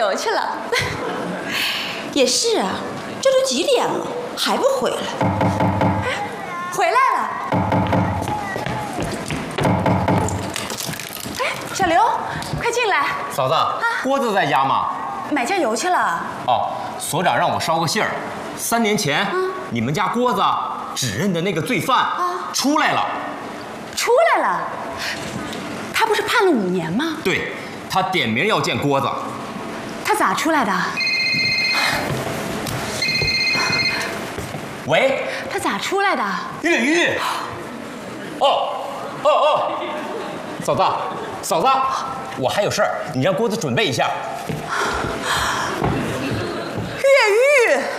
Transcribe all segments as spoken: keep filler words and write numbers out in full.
游去了。也是啊，这都几点了，还不回来？哎，回来了。哎，小刘，快进来。 嫂子，啊、郭子在家吗？ 买酱油去了。 哦，所长让我捎个信儿，三年前、啊、你们家郭子指认的那个罪犯啊出来了。 出来了？他不是判了五年吗？ 对，他点名要见郭子。 他咋出来的？ 喂， 他咋出来的？ 越狱。哦，哦哦，嫂子，嫂子，我还有事儿，你让郭子准备一下。 越狱。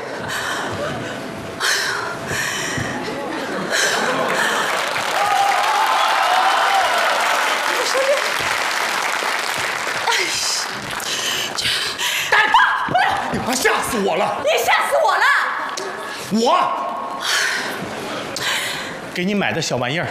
你说这，哎， 你快吓死我了！ 你吓死我了！ 我给你买的小玩意儿。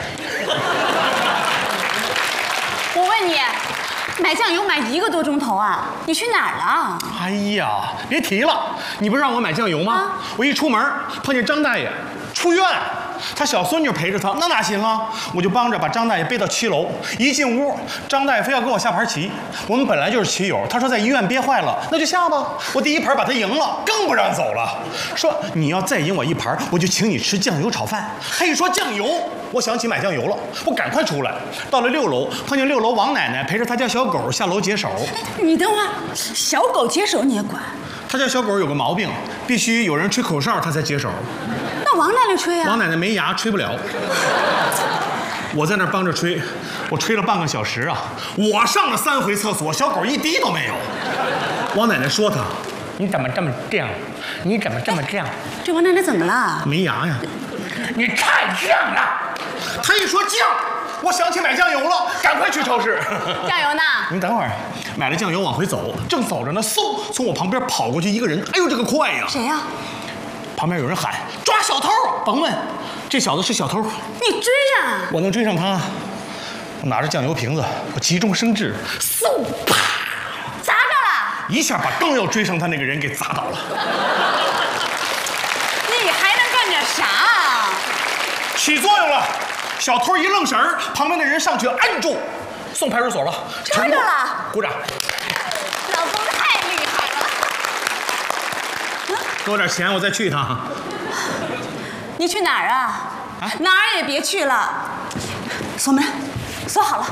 我问你，买酱油买一个多钟头啊？你去哪儿了？ 哎呀，别提了，你不是让我买酱油吗？啊、我一出门碰见张大爷出院，他小孙女陪着他，那哪行啊？我就帮着把张大爷背到七楼。一进屋，张大爷非要跟我下盘棋。我们本来就是棋友，他说在医院憋坏了，那就下吧。我第一盘把他赢了，更不让走了，说你要再赢我一盘，我就请你吃酱油炒饭。他一说酱油，我想起买酱油了，我赶快出来。到了六楼，碰见六楼王奶奶陪着她家小狗下楼解手。 你等会儿，小狗解手你也管？ 他家小狗有个毛病，必须有人吹口哨，它才解手。 那王奶奶吹啊？ 王奶奶没牙，吹不了。我在那儿帮着吹，我吹了半个小时啊！我上了三回厕所，小狗一滴都没有。王奶奶说他：“你怎么这么犟？你怎么这么犟？” 这王奶奶怎么了？ 没牙呀！你太犟了！他一说犟，我想起买酱油了，赶快去超市。 酱油呢？ 您等会儿，买了酱油往回走，正走着呢，嗖，从我旁边跑过去一个人，哎呦，这个快呀！ 谁呀？ 旁边有人喊抓小偷，甭问，这小子是小偷。 你追呀！ 我能追上他。我拿着酱油瓶子，我急中生智，嗖，啪， 砸着了， 一下把刚要追上他那个人给砸倒了。 你还能干点啥？ 起作用了，小偷一愣神儿，旁边的人上去按住，送派出所了。 抓着了， 鼓掌。 老公太厉害了。 给我点钱，我再去一趟。 你去哪儿啊？啊，哪儿也别去了。锁门，锁好了。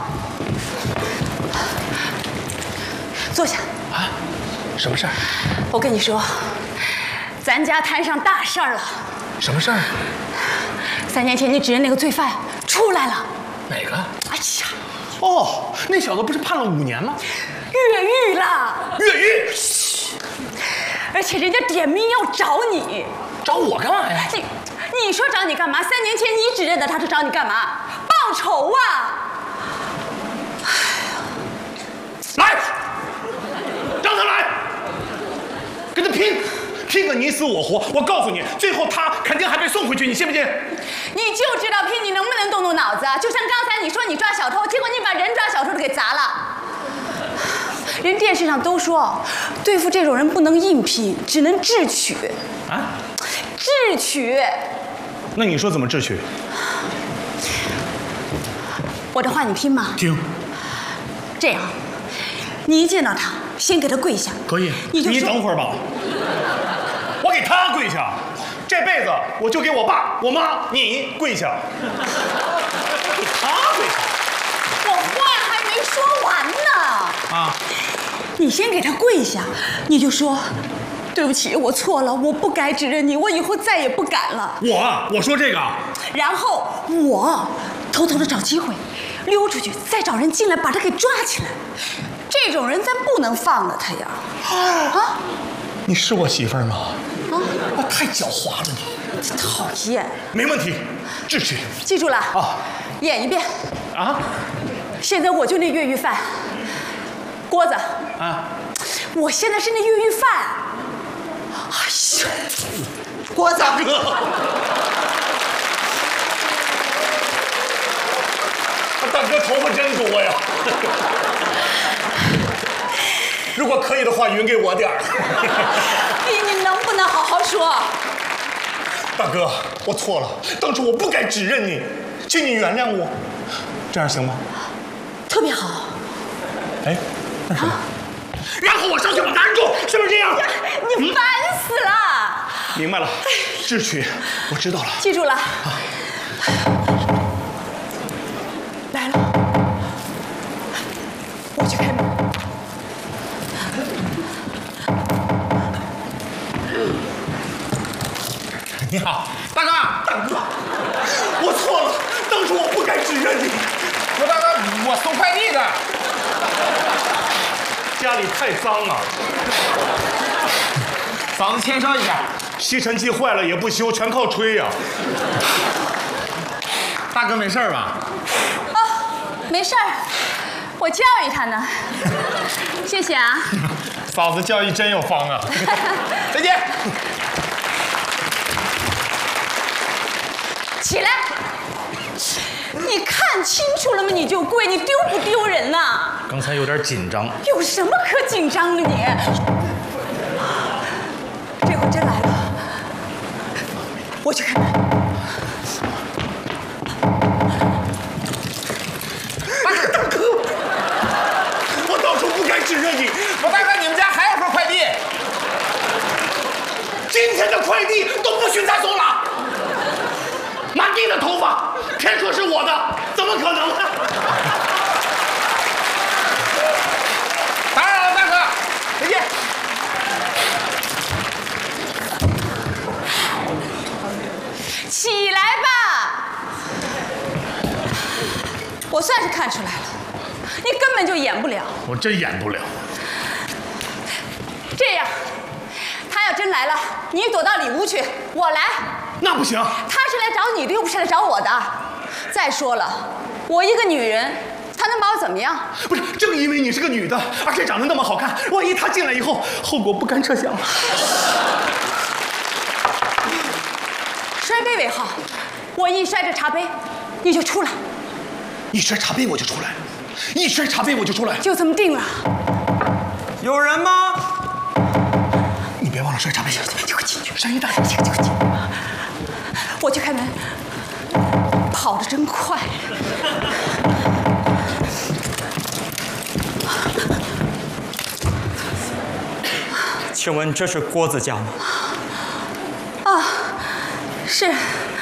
坐下。 啊？什么事儿？ 我跟你说，咱家摊上大事儿了。 什么事儿？ 三年前你指认那个罪犯出来了。 哪个？ 哎呀， 哦，那小子不是判了五年吗？ 越狱了。 越狱？ 嘘。而且人家点名要找你。 找我干嘛呀？ 你，你说找你干嘛？三年前你指认的，他是找你干嘛？报仇啊！ 来，让他来，跟他拼，拼个你死我活！我告诉你，最后他肯定还被送回去，你信不信？ 你就知道拼，你能不能动动脑子啊？就像刚才你说你抓小偷，结果你把人抓小偷的给砸了。人电视上都说，对付这种人不能硬拼，只能智取。 啊？ 智取。 那你说怎么智取？ 我这话你听吗？ 听。 这样，你一见到他，先给他跪下。 可以。 你就你等会儿吧。我给他跪下，这辈子我就给我爸、我妈、你跪下。给他跪下。 我话还没说完呢。 啊。 你先给他跪下，你就说。对不起，我错了，我不该指认你，我以后再也不敢了。 我我说这个， 然后我偷偷的找机会溜出去，再找人进来把他给抓起来。这种人咱不能放了他呀！啊， 你是我媳妇儿吗？ 啊， 我太狡猾了你！ 讨厌。 没问题，智取。 记住了啊， 演一遍。 啊， 现在我就那越狱犯，郭子。 啊， 我现在是那越狱犯。哎呀， 郭子大哥，大哥头发真多呀！ 如果可以的话，匀给我点儿。 你你能不能好好说？ 大哥，我错了，当初我不该指认你，请你原谅我，这样行吗？ 特别好。 哎，那什么？啊、然后我上去把他按住，是不是这样？ 你烦死了！ 嗯、明白了，智取，我知道了， 记住了。啊、来了，我去开门。 你好，大哥， 大哥，我错了，当初我不该指认你。 我大哥，我送快递的。 家里太脏了， 嫂子签收一下。 吸尘器坏了也不修，全靠吹呀、啊。 大哥没事吧？ 哦，没事儿，我教育他呢。谢谢啊。 嫂子教育真有方啊。 再见。 起来！你看清楚了吗？你就跪，你丢不丢人呐？ 刚才有点紧张。 有什么可紧张的你？这回真来了，我去开门。 大哥，我当初不该指认你。 我大哥，你们家还有份快递？ 今天的快递都不许再送了。满地的头发，偏说是我的，怎么可能呢？ 打扰了，大哥，再见。 起来吧！我算是看出来了，你根本就演不了。 我真演不了。 这样，他要真来了，你躲到里屋去，我来。 那不行， 他是来找你的，又不是来找我的。再说了，我一个女人，他能把我怎么样？ 不是，正因为你是个女的，而且长得那么好看，万一他进来以后，后果不堪设想。 摔杯为号，我一摔这茶杯，你就出来。 一摔茶杯我就出来，一摔茶杯我就出来， 就这么定了。 有人吗？ 你别忘了摔茶杯。 就快进去， 山一大就就进。我去开门，跑得真快。 请问这是郭子家吗？ 啊，是